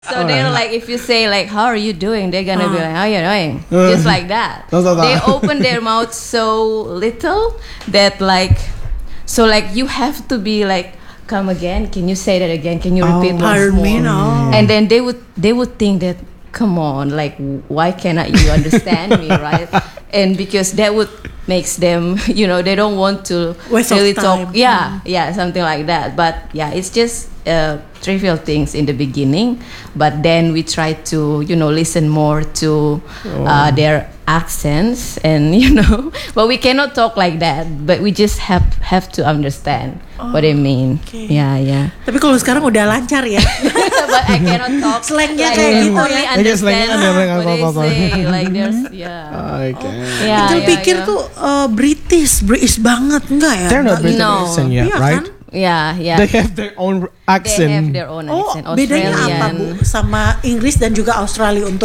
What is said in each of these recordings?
So they're like, if you say like, "How are you doing?" They're gonna be like, "How are you doing?" Just like that. They open their mouth so little that like, so like you have to be like, "Come again? Can you say that again? Can you repeat once more?" And then they would think that, come on, like why cannot you understand me, right? And because that would makes them, they don't want to really talk. Yeah, something like that. But yeah, it's just trivial things in the beginning, but then we try to listen more to their accents, and but we cannot talk like that, but we just have to understand what they mean. Yeah. Tapi kalau sekarang udah lancar ya. But I cannot talk slangnya like, kayak gitu only ya. understand what they say. Like there's Itu pikir tuh British banget enggak ya? They're not British accent yet, right? Kan? Yeah. They have their own accent. They have their own accent. Bedanya apa Bu sama Inggris dan juga Australia untuk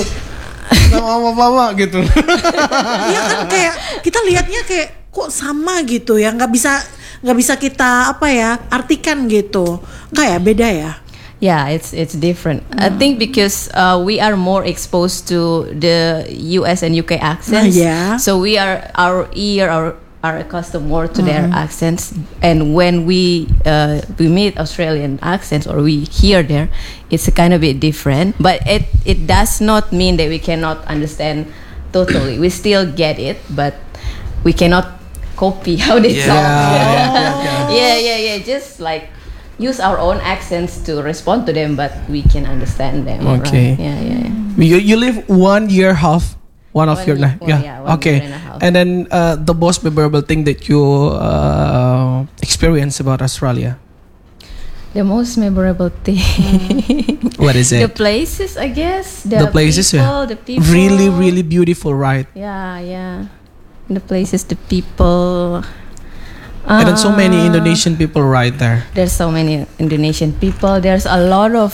sama gitu? Iya kan, kayak kita lihatnya kayak kok sama gitu ya, nggak bisa kita artikan gitu, nggak ya, beda ya? Yeah, it's different. I think because we are more exposed to the US and UK accents. So we are our ear are accustomed more to their accents, and when we meet Australian accents or we hear there, it's a kind of bit different. But it does not mean that we cannot understand totally. We still get it, but we cannot copy how they talk. Yeah. Just like use our own accents to respond to them, but we can understand them. Okay. Right? Yeah. You live 1 year half. One year and a half. And then the most memorable thing that you experience about Australia? The most memorable thing. What is it? The places, I guess. The places, the people. Really, really beautiful, right? Yeah. The places, the people. And then so many Indonesian people right there. There's so many Indonesian people. There's a lot of,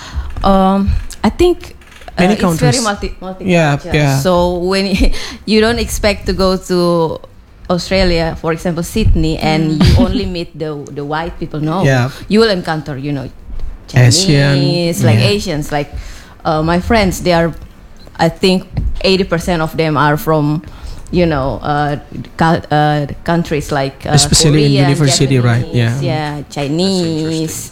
I think, many countries. It's very multicultural. Yeah. So when you don't expect to go to Australia, for example, Sydney, and you only meet the white people. No, you will encounter, Chinese, Asians, like my friends. They are, I think, 80% of them are from, countries like especially Korean, in university, Japanese, right? Yeah, Chinese.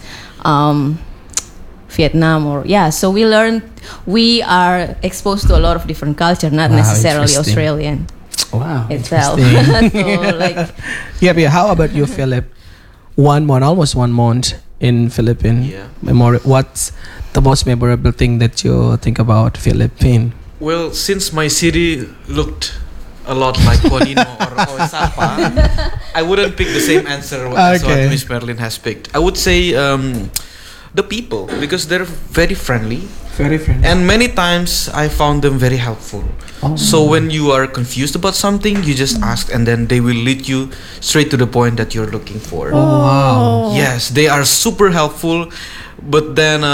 Vietnam so we are exposed to a lot of different culture, not necessarily Australian itself. So like how about you, Philip? Almost 1 month in Philippines. What's the most memorable thing that you think about Philippines? Well, since my city looked a lot like Bonino or Sapa, I wouldn't pick the same answer as what Miss Merlin has picked. I would say the people, because they're very friendly. And many times I found them very helpful. So when you are confused about something, you just ask, and then they will lead you straight to the point that you're looking for. Yes, they are super helpful. But then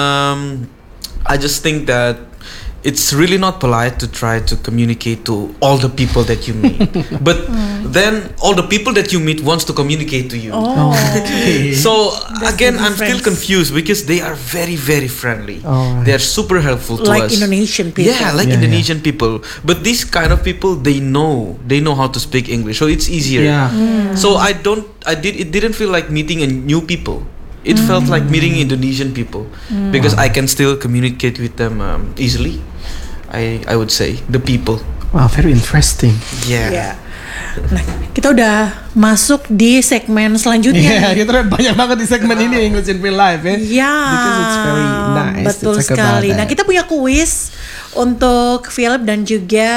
I just think that it's really not polite to try to communicate to all the people that you meet. But then all the people that you meet wants to communicate to you. So again, I'm still confused because they are very, very friendly. They are super helpful to us. Like Indonesian people. Yeah, like Indonesian people. But these kind of people, they know how to speak English, so it's easier. So it didn't feel like meeting a new people. It felt like meeting Indonesian people because I can still communicate with them easily. I would say the people. Wow, very interesting. Yeah. Nah, kita udah masuk di segmen selanjutnya. Kita banyak banget di segmen ini, English in Real Life because it's very nice. Betul sekali. Nah, kita punya kuis untuk Philip dan juga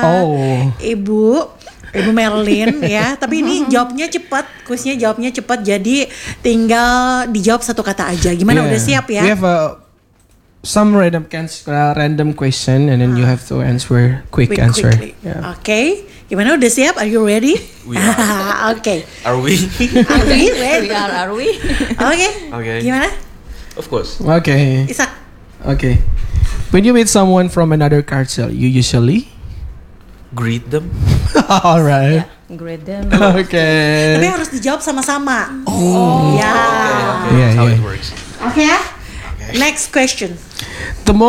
Ibu Merlin ya. Tapi ini kuisnya jawabnya cepat. Jadi tinggal dijawab satu kata aja. Gimana, udah siap ya? We have some random question, and then you have to answer quick answer. Okay. Gimana, udah siap? Are you ready? We are. Okay. Are we? Are we ready? Are we? Okay. Gimana? Of course. Okay. Isak. Okay. When you meet someone from another culture, you usually greet them. All right. Greet them. Okay. Tapi harus dijawab sama-sama. Okay. That's how it works. Okay. Next question.